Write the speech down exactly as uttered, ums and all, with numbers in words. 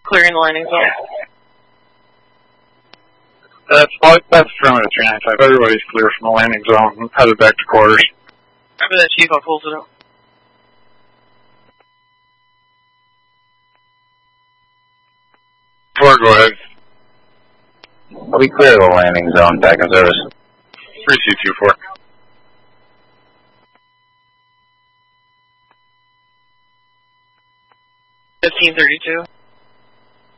Clearing the landing zone. That's that's affirmative three nine five. Everybody's clear from the landing zone. I'm headed back to quarters. After that, Chief, I'll pull it up. Four, go ahead. We clear the landing zone, back in service. three C two four. fifteen thirty-two.